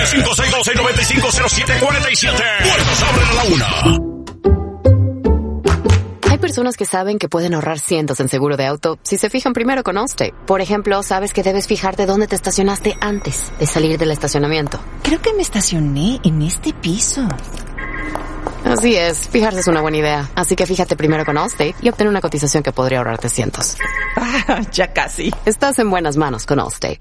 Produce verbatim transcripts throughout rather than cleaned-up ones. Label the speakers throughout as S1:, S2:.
S1: cinco seis dos, nueve cinco cero siete cuatro siete. Puertas abren a la una.
S2: Hay personas que saben que pueden ahorrar cientos en seguro de auto si se fijan primero con Allstate. Por ejemplo, sabes que debes fijarte dónde te estacionaste antes de salir del estacionamiento.
S3: Creo que me estacioné en este piso.
S2: Así es, fijarse es una buena idea. Así que fíjate primero con Allstate y obtén una cotización que podría ahorrarte cientos.
S3: Ah, ya casi.
S2: Estás en buenas manos con Allstate.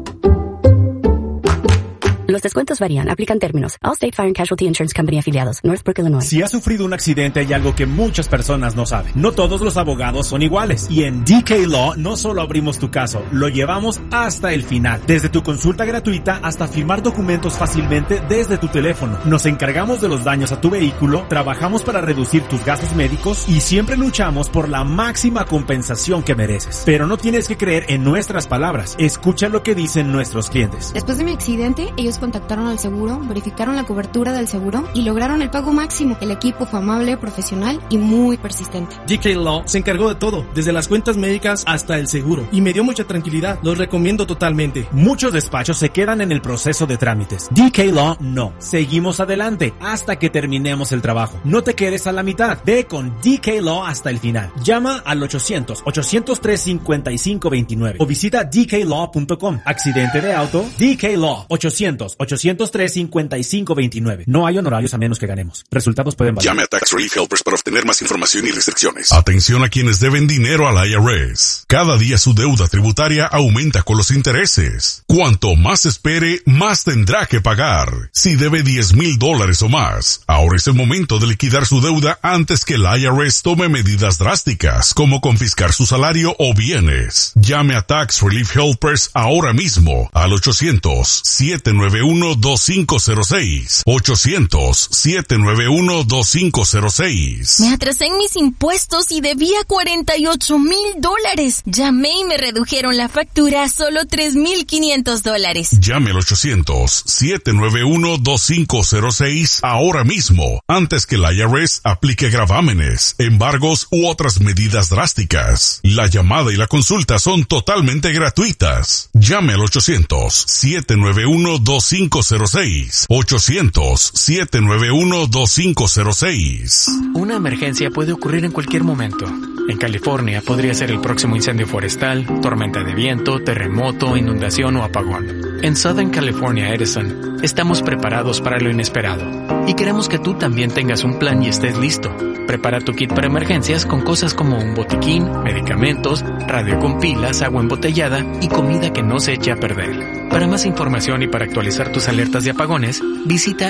S4: Los descuentos varían. Aplican términos. Allstate Fire and Casualty Insurance Company afiliados. Northbrook, Illinois.
S5: Si has sufrido un accidente, hay algo que muchas personas no saben. No todos los abogados son iguales. Y en D K Law no solo abrimos tu caso, lo llevamos hasta el final. Desde tu consulta gratuita hasta firmar documentos fácilmente desde tu teléfono. Nos encargamos de los daños a tu vehículo, trabajamos para reducir tus gastos médicos y siempre luchamos por la máxima compensación que mereces. Pero no tienes que creer en nuestras palabras. Escucha lo que dicen nuestros clientes.
S6: Después de mi accidente, ellos contactaron al seguro, verificaron la cobertura del seguro y lograron el pago máximo. El equipo fue amable, profesional y muy persistente.
S7: D K Law se encargó de todo, desde las cuentas médicas hasta el seguro, y me dio mucha tranquilidad. Los recomiendo totalmente.
S5: Muchos despachos se quedan en el proceso de trámites. D K Law no. Seguimos adelante hasta que terminemos el trabajo. No te quedes a la mitad. Ve con D K Law hasta el final. Llama al ochocientos, ochocientos tres, cincuenta y cinco veintinueve o visita d k law punto com. Accidente de auto, D K Law, ochocientos, ochocientos tres, cincuenta y cinco veintinueve. No hay honorarios a menos que ganemos. Resultados pueden variar.
S1: Llame a Tax Relief Helpers para obtener más información y restricciones.
S8: Atención a quienes deben dinero al I R S. Cada día su deuda tributaria aumenta con los intereses. Cuanto más espere, más tendrá que pagar. Si debe diez mil dólares o más, ahora es el momento de liquidar su deuda antes que el I R S tome medidas drásticas, como confiscar su salario o bienes. Llame a Tax Relief Helpers ahora mismo al ochocientos, siete nueve uno, dos cinco cero seis. ochocientos, siete nueve uno, dos cinco cero seis.
S9: Me atrasé en mis impuestos y debía cuarenta y ocho mil dólares. Llamé y me redujeron la factura a solo tres mil quinientos dólares.
S8: Llame al ochocientos, siete nueve uno, dos cinco cero seis ahora mismo, antes que el I R S aplique gravámenes, embargos u otras medidas drásticas. La llamada y la consulta son totalmente gratuitas. Llame al ochocientos, siete nueve uno, dos cinco cero seis. ochocientos, siete nueve uno, dos cinco cero seis.
S10: Una emergencia puede ocurrir en cualquier momento. En California podría ser el próximo incendio forestal, tormenta de viento, terremoto, inundación o apagón. En Southern California Edison, estamos preparados para lo inesperado. Y queremos que tú también tengas un plan y estés listo. Prepara tu kit para emergencias con cosas como un botiquín, medicamentos, radio con pilas, agua embotellada y comida que no se eche a perder. Para más información y para actualizar tus alertas de apagones, visita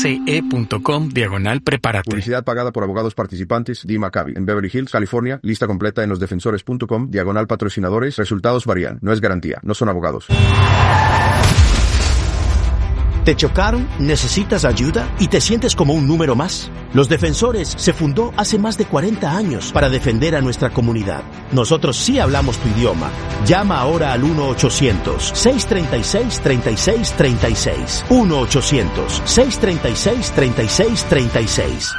S10: sce.com diagonal prepárate.
S11: Publicidad pagada por abogados participantes. D. Maccabi, en Beverly Hills, California. Lista completa en losdefensores punto com diagonal patrocinadores. Resultados varían. No es garantía. No son abogados.
S12: ¿Te chocaron? ¿Necesitas ayuda? ¿Y te sientes como un número más? Los Defensores se fundó hace más de cuarenta años para defender a nuestra comunidad. Nosotros sí hablamos tu idioma. Llama ahora al uno ochocientos, seis tres seis, tres seis tres seis. uno ochocientos, seis tres seis, tres seis tres seis.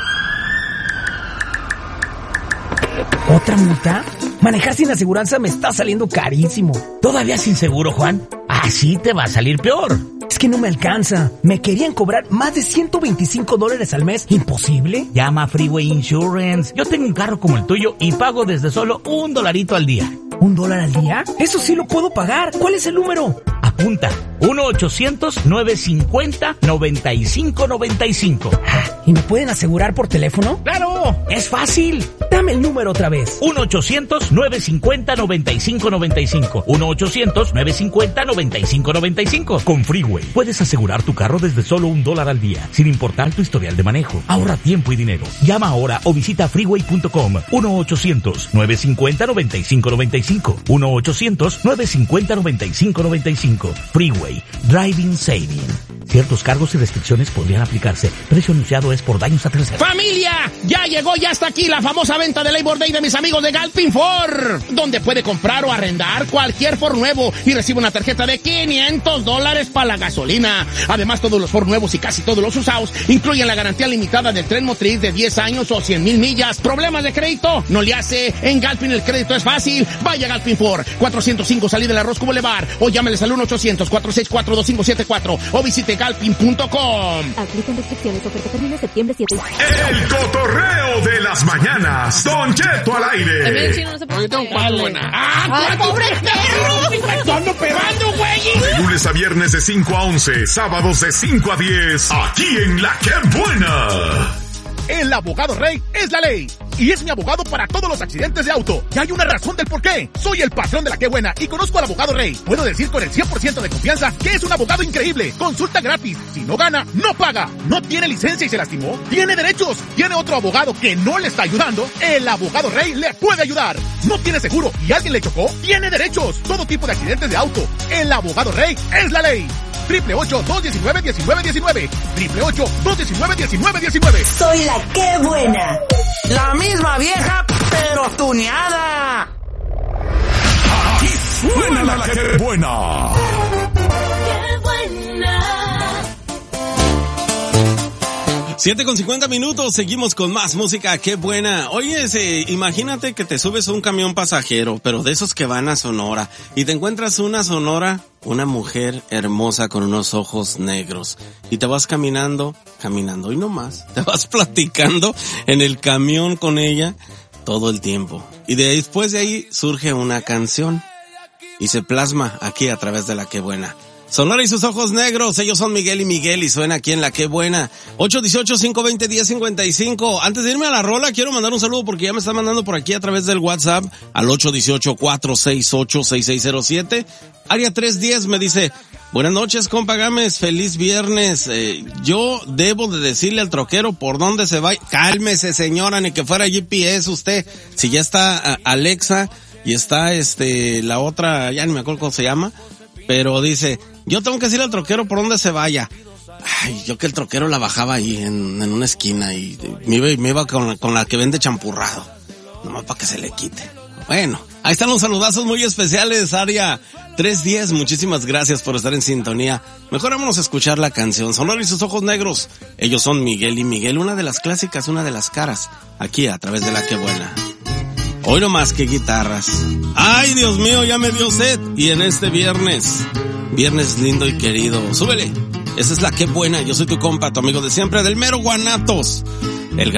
S13: ¿Otra multa? Manejar sin aseguranza me está saliendo carísimo. ¿Todavía sin seguro, Juan? Así te va a salir peor. Es que no me alcanza. Me querían cobrar más de ciento veinticinco dólares al mes. ¿Imposible? Llama a Freeway Insurance. Yo tengo un carro como el tuyo y pago desde solo un dolarito al día. ¿Un dólar al día? Eso sí lo puedo pagar. ¿Cuál es el número? Apunta. uno ochocientos, nueve cinco cero, nueve cinco nueve cinco. ¿Y me pueden asegurar por teléfono? ¡Claro! ¡Es fácil! Dame el número otra vez. uno ochocientos, nueve cinco cero, nueve cinco nueve cinco. uno ochocientos, nueve cinco cero, nueve cinco nueve cinco. Con Freeway puedes asegurar tu carro desde solo un dólar al día, sin importar tu historial de manejo. Ahorra tiempo y dinero. Llama ahora o visita freeway punto com. uno ochocientos, nueve cinco cero, nueve cinco nueve cinco. uno ochocientos, nueve cinco cero, nueve cinco nueve cinco. Freeway. Driving Saving. Ciertos cargos y restricciones podrían aplicarse. Precio anunciado es por daños a terceros.
S14: ¡Familia! Ya llegó, ya está aquí la famosa venta de Labor Day de mis amigos de Galpin Ford, donde puede comprar o arrendar cualquier Ford nuevo y recibe una tarjeta de quinientos dólares para la gasolina. Además, todos los Ford nuevos y casi todos los usados incluyen la garantía limitada del tren motriz de diez años o cien mil millas. ¿Problemas de crédito? No le hace. En Galpin el crédito es fácil. Vaya a Galpin Ford, cuatrocientos cinco salida del Roscoe Boulevard, o llámeles al uno ochocientos, cuatro seis cuatro, dos cinco siete cuatro o visite galpin punto com.
S4: Aplican restricciones. Oferta termina septiembre siete.
S1: El cotorreo de las mañanas. Don Cheto al aire.
S14: Ahorita un cuatro buena. ¡Ah, pobre perro! ¡Ando pegando, güey!
S1: De lunes a viernes de cinco a once, sábados de cinco a diez, aquí en La Que Buena.
S14: El abogado Rey es la ley. Y es mi abogado para todos los accidentes de auto. Y hay una razón del por qué. Soy el patrón de La Que Buena y conozco al abogado Rey. Puedo decir con el cien por ciento de confianza que es un abogado increíble. Consulta gratis. Si no gana, no paga. No tiene licencia y se lastimó. Tiene derechos. Tiene otro abogado que no le está ayudando. El abogado Rey le puede ayudar. No tiene seguro y alguien le chocó. Tiene derechos. Todo tipo de accidentes de auto. El abogado Rey es la ley. Triple ocho, dos diecinueve, diecinueve diecinueve. Triple ocho, dos diecinueve, diecinueve diecinueve.
S15: Soy La Que Buena. La misma vieja, pero tuneada.
S1: Aquí suena La Que Buena.
S15: Qué buena.
S16: siete con cincuenta minutos, seguimos con más música, qué buena. Oye, eh, imagínate que te subes a un camión pasajero, pero de esos que van a Sonora, y te encuentras una Sonora, una mujer hermosa con unos ojos negros, y te vas caminando, caminando, y no más, te vas platicando en el camión con ella todo el tiempo. Y de, después de ahí surge una canción, y se plasma aquí a través de La Que Buena. Sonora y sus ojos negros, ellos son Miguel y Miguel y suena aquí en La Que Buena. ocho uno ocho, cinco dos cero, uno cero cinco cinco. Antes de irme a la rola, quiero mandar un saludo porque ya me están mandando por aquí a través del WhatsApp al ocho uno ocho, cuatro seis ocho, seis seis cero siete. Área tres diez me dice, buenas noches, compa Gámez, feliz viernes. Eh, yo debo de decirle al troquero por dónde se va. Cálmese, señora, ni que fuera G P S usted. Si ya está uh, Alexa y está este la otra, ya ni me acuerdo cómo se llama, pero dice, yo tengo que decirle al troquero por dónde se vaya. Ay, yo que el troquero la bajaba ahí en, en una esquina y me iba, me iba con, con la que vende champurrado. Nomás para que se le quite. Bueno, ahí están los saludazos muy especiales, área tres diez. Muchísimas gracias por estar en sintonía. Mejor vámonos a escuchar la canción Sonora y sus ojos negros. Ellos son Miguel y Miguel, una de las clásicas, una de las caras, aquí a través de La Que Buena. Hoy no más que guitarras. Ay, Dios mío, ya me dio sed. Y en este viernes, viernes lindo y querido, súbele. Esa es La Que Buena. Yo soy tu compa, tu amigo de siempre, del mero Guanatos.